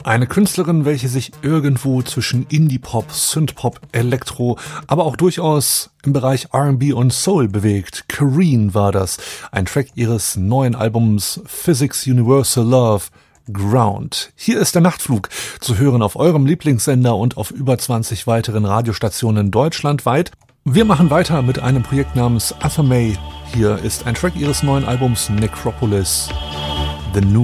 Eine Künstlerin, welche sich irgendwo zwischen Indie-Pop, Synth-Pop, Elektro, aber auch durchaus im Bereich R&B und Soul bewegt. Kareen war das, ein Track ihres neuen Albums Physics Universal Love, Ground. Hier ist der Nachtflug, zu hören auf eurem Lieblingssender und auf über 20 weiteren Radiostationen deutschlandweit. Wir machen weiter mit einem Projekt namens Athame. Hier ist ein Track ihres neuen Albums Necropolis, The New